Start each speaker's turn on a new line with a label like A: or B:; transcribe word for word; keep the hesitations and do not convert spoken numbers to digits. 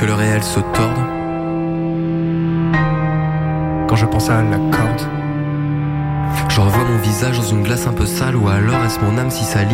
A: le réel se torde.
B: Quand je pense à la corde,
A: je revois mon visage dans une glace un peu sale, ou alors est-ce mon âme si salie